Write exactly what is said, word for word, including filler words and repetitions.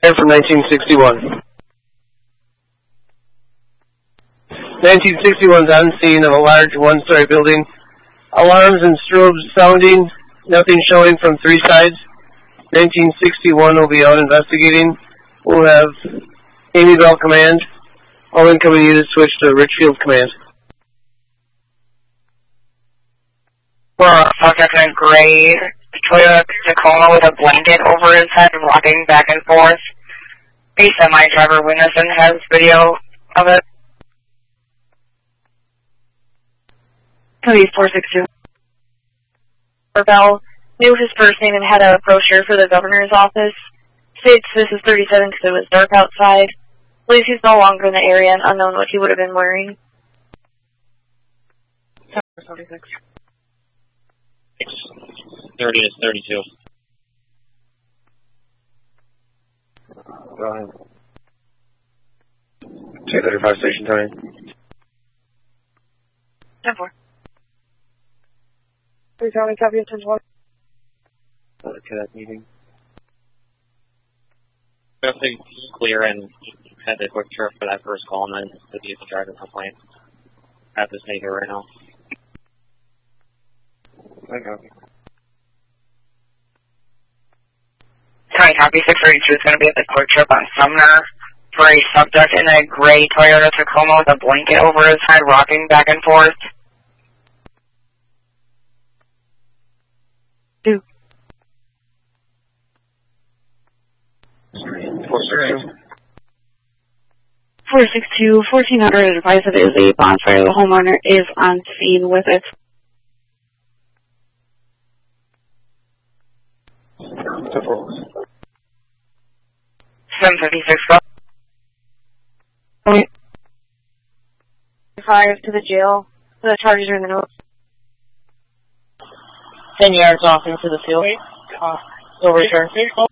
from nineteen sixty-one. nineteen sixty-one is on scene of a large one-story building. Alarms and strobes sounding, nothing showing from three sides. nineteen sixty-one will be out investigating. We'll have Amy Bell command. All incoming units switch to Richfield command. Well, subject in gray Toyota Tacoma with a blanket over his head, rocking back and forth. A semi-driver witness and has video of it. Cody four six two. Bell knew his first name and had a brochure for the governor's office. States this is thirty-seven because it was dark outside. Believes he's no longer in the area and unknown what he would have been wearing. forty-six. thirty is thirty-two. Go ahead. Check thirty-five station, Tony. ten four. Please tell me copy of ten four. Cadet meeting. Definitely clear and had a quick trip for that first call and then the vehicle driver complaint. I have to take it right now. I copy. Tony copy six thirty-two is going to be at the quick trip on Sumner for a subject in a gray Toyota Tacoma with a blanket over his head, rocking back and forth. Two. Four six two. four six two, fourteen hundred advice that it is a bonfire. The homeowner is on scene with it. seven fifty-six, go. Five to the jail. The charges are in the notes. Ten yards off into the field. Uh, no return.